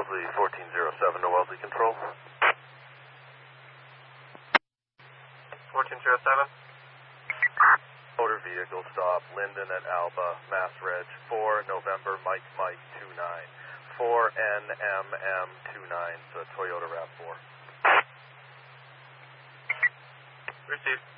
Wellesley 1407 to Wellesley Control. 1407. Motor vehicle stop, Linden at Alba, Mass Reg 4 November Mike 29. 4NMM29, so Toyota RAV4. Received.